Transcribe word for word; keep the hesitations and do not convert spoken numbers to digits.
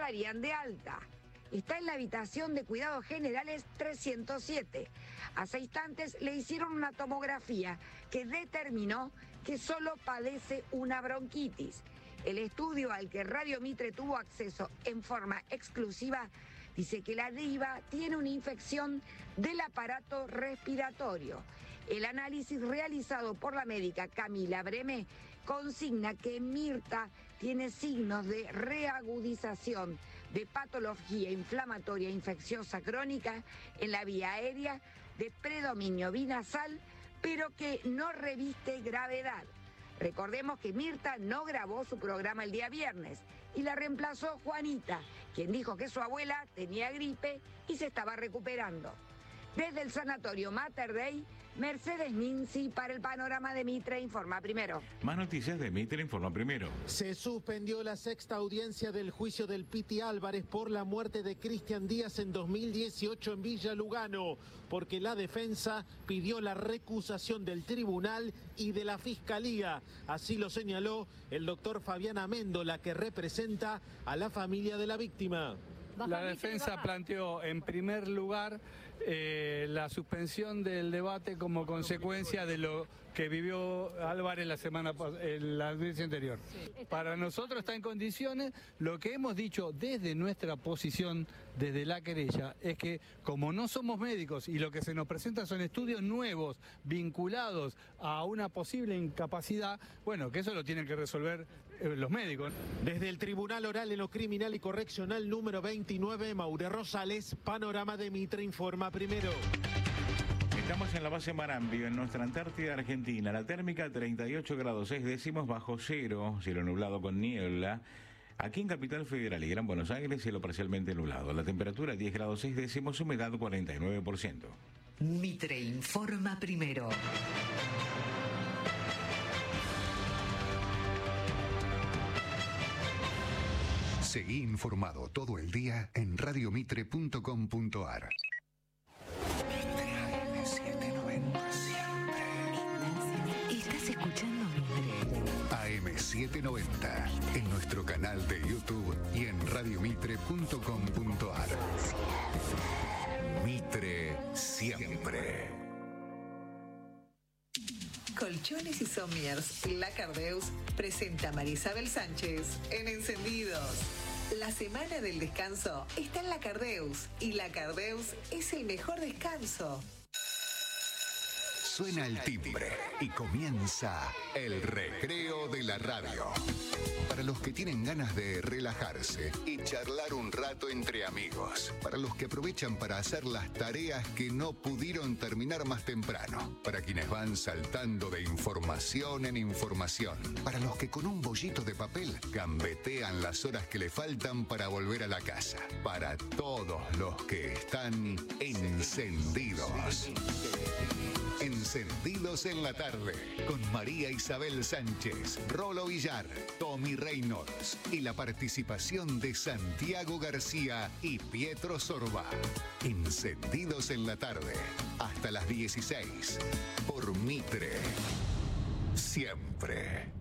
darían de alta. Está en la habitación de cuidados generales trescientos siete. Hace instantes le hicieron una tomografía que determinó que solo padece una bronquitis. El estudio al que Radio Mitre tuvo acceso en forma exclusiva dice que la diva tiene una infección del aparato respiratorio. El análisis realizado por la médica Camila Breme consigna que Mirta tiene signos de reagudización de patología inflamatoria infecciosa crónica en la vía aérea de predominio binasal, pero que no reviste gravedad. Recordemos que Mirta no grabó su programa el día viernes y la reemplazó Juanita, quien dijo que su abuela tenía gripe y se estaba recuperando. Desde el sanatorio Mater Dei, Mercedes Minci para el Panorama de Mitre Informa Primero. Más noticias de Mitre Informa Primero. Se suspendió la sexta audiencia del juicio del Piti Álvarez por la muerte de Cristian Díaz en dos mil dieciocho en Villa Lugano, porque la defensa pidió la recusación del tribunal y de la fiscalía. Así lo señaló el doctor Fabián Amendola, que representa a la familia de la víctima. La defensa planteó en primer lugar eh, la suspensión del debate como consecuencia de lo que vivió Álvarez la semana en la audiencia anterior. Para nosotros está en condiciones. Lo que hemos dicho desde nuestra posición, desde la querella, es que como no somos médicos y lo que se nos presenta son estudios nuevos vinculados a una posible incapacidad, bueno, que eso lo tienen que resolver eh, los médicos. Desde el Tribunal Oral en lo Criminal y Correccional número veintinueve, Maure Rosales, Panorama de Mitre Informa Primero. Estamos en la base Marambio, en nuestra Antártida Argentina. La térmica treinta y ocho grados seis décimos bajo cero, cielo nublado con niebla. Aquí en Capital Federal y Gran Buenos Aires, cielo parcialmente nublado. La temperatura diez grados seis décimos, humedad cuarenta y nueve por ciento. Mitre Informa Primero. Seguí informado todo el día en radiomitre punto com punto ar. Estás escuchando Mitre. A M setecientos noventa, en nuestro canal de YouTube y en radiomitre punto com punto ar. Mitre siempre. Colchones y Sommiers, La Cardeus presenta a Marisabel Sánchez en Encendidos. La semana del descanso está en La Cardeus y La Cardeus es el mejor descanso. Suena el timbre y comienza el recreo de la radio. Para los que tienen ganas de relajarse y charlar un rato entre amigos. Para los que aprovechan para hacer las tareas que no pudieron terminar más temprano. Para quienes van saltando de información en información. Para los que con un bollito de papel gambetean las horas que le faltan para volver a la casa. Para todos los que están encendidos. Encendidos en la tarde, con María Isabel Sánchez, Rolo Villar, Tommy Reynolds y la participación de Santiago García y Pietro Sorba. Encendidos en la tarde, hasta las dieciséis, por Mitre. Siempre.